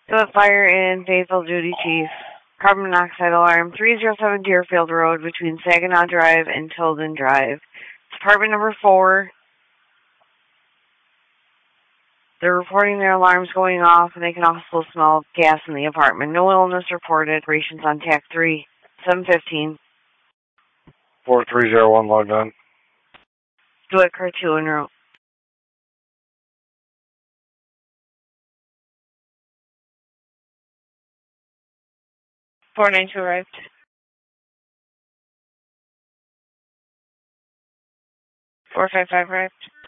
So fire in Fayetteville, Duty Chief. Carbon monoxide alarm, 307 Deerfield Road between Saginaw Drive and Tilden Drive. Department number 4. They're reporting their alarms going off, and they can also smell gas in the apartment. No illness reported. Operations on TAC 3, 715. 4301 logged on. Dwight Car 2 en route. 492 arrived. 455 arrived.